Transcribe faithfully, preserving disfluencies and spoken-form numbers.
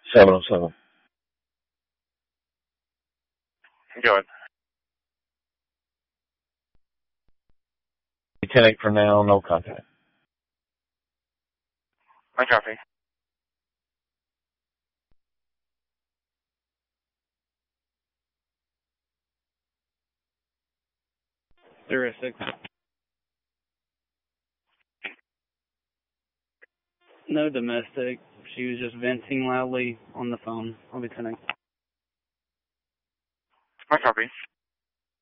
seven oh seven. Go ahead. ten eight for now, no contact. I copy. Zero six. No domestic. She was just venting loudly on the phone. I'll be ten eight. I copy.